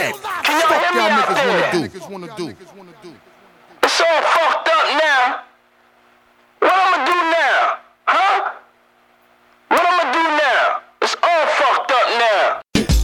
that. Fuck y'all niggas wanna do. It's all fucked